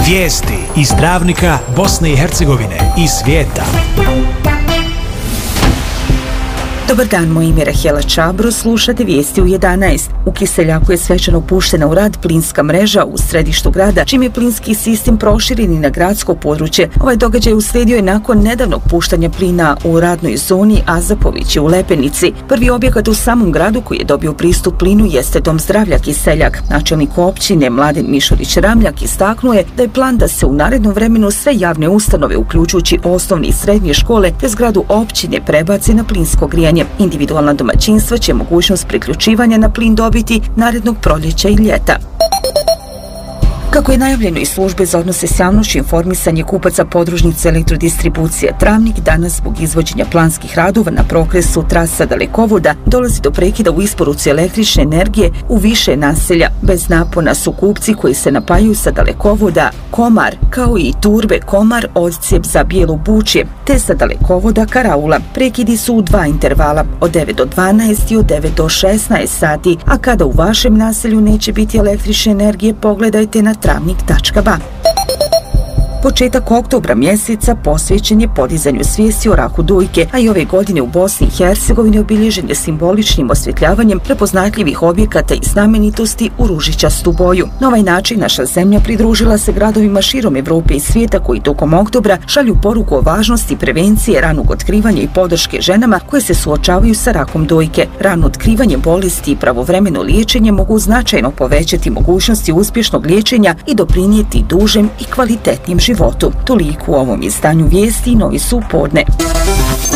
Vijesti iz Travnika, Bosne i Hercegovine i svijeta. Dobar dan, moje ime je Rahela Čabro, slušate vijesti u 11. U Kiseljaku je svečano puštena u rad plinska mreža u središtu grada, čim je plinski sistem proširen i na gradsko područje. Ovaj događaj uslijedio je nakon nedavnog puštanja plina u radnoj zoni Azapovići u Lepenici. Prvi objekat u samom gradu koji je dobio pristup plinu jeste Dom zdravlja Kiseljak. Načelnik općine Mladen Mišović-Ramljak istaknuo je da je plan da se u narednom vremenu sve javne ustanove, uključujući osnovne i srednje škole, te zgradu općine prebace na plinsko grijanje. Individualna domaćinstva će mogućnost priključivanja na plin dobiti narednog proljeća i ljeta. Kako je najavljeno iz službe za odnose s javnošću informisanje kupaca podružnice elektrodistribucije Travnik, danas zbog izvođenja planskih radova na prokresu trasa dalekovoda dolazi do prekida u isporuci električne energije u više naselja. Bez napona su kupci koji se napajaju sa dalekovoda Komar, kao i Turbe Komar, Odcijep za Bijelo Bučje, te sa dalekovoda Karaula. Prekidi su u dva intervala, od 9 do 12 i od 9 do 16 sati, a kada u vašem naselju neće biti električne energije, pogledajte na travnik.ba. Početak oktobra mjeseca posvećen je podizanju svijesti o raku dojke, a i ove godine u Bosni i Hercegovini obilježen je simboličnim osvjetljavanjem prepoznatljivih objekata i znamenitosti u ružičastu boju. Na ovaj način naša zemlja pridružila se gradovima širom Evrope i svijeta koji tokom oktobra šalju poruku o važnosti prevencije, ranog otkrivanja i podrške ženama koje se suočavaju sa rakom dojke. Rano otkrivanje bolesti i pravovremeno liječenje mogu značajno povećati mogućnosti uspješnog liječenja i doprinijeti dužem i kvalitetnijem životu. Toliko u ovom izdanju vijesti, novi su podne.